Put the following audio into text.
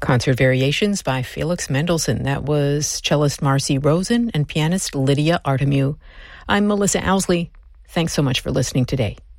Concert Variations by Felix Mendelssohn. That was cellist Marcy Rosen and pianist Lydia Artemiou. I'm Melissa Owsley. Thanks so much for listening today.